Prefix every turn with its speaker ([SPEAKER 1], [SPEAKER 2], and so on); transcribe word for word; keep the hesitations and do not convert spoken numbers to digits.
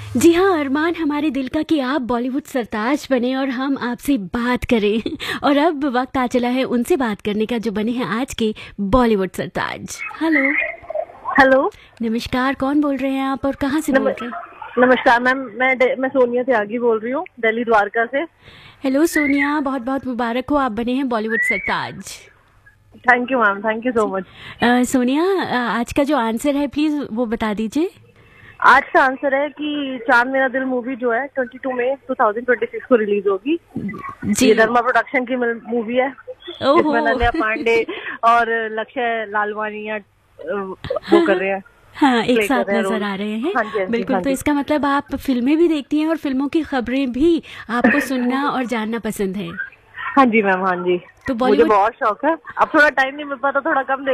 [SPEAKER 1] जी हाँ अरमान, हमारे दिल का कि आप बॉलीवुड सरताज बने और हम आपसे बात करें। और अब वक्त आ चला है उनसे बात करने का जो बने हैं आज के बॉलीवुड सरताज। हेलो।
[SPEAKER 2] हेलो।
[SPEAKER 1] नमस्कार, कौन बोल रहे हैं आप और कहाँ से
[SPEAKER 2] नम,
[SPEAKER 1] बोल रहे हैं?
[SPEAKER 2] नमस्कार मैम, मैं मैं सोनिया त्यागी बोल रही हूँ, दिल्ली द्वारका से।
[SPEAKER 1] हेलो सोनिया, बहुत बहुत मुबारक हो, आप बने हैं बॉलीवुड सरताज।
[SPEAKER 2] Thank you ma'am, thank you so much.
[SPEAKER 1] अ, सोनिया, अ, आज का जो आंसर है प्लीज वो बता दीजिए।
[SPEAKER 2] आज का आंसर है कि चांद मेरा दिल मूवी जो है बाईस मई दो हज़ार छब्बीस को रिलीज होगी।
[SPEAKER 1] जी।
[SPEAKER 2] ये धर्मा प्रोडक्शन की मूवी है
[SPEAKER 1] ओहो।
[SPEAKER 2] जिसमें अनन्या पांडे और लक्ष्य लालवानिया अ, वो कर रहे हैं,
[SPEAKER 1] हाँ, एक
[SPEAKER 2] प्ले कर
[SPEAKER 1] साथ
[SPEAKER 2] रहे हैं
[SPEAKER 1] नजर
[SPEAKER 2] रोल।
[SPEAKER 1] आ रहे हैं।
[SPEAKER 2] हाँ जी, हाँ जी,
[SPEAKER 1] बिल्कुल,
[SPEAKER 2] हाँ
[SPEAKER 1] तो
[SPEAKER 2] जी।
[SPEAKER 1] इसका मतलब आप फिल्में भी देखती हैं और फिल्मों की खबरें भी आपको सुनना और जानना पसंद है।
[SPEAKER 2] हाँ जी मैम, हाँ जी।
[SPEAKER 1] तो
[SPEAKER 2] मुझे
[SPEAKER 1] बॉलीवुड
[SPEAKER 2] बहुत शौक है। अब थोड़ा टाइम नहीं मिल पाता, थोड़ा कम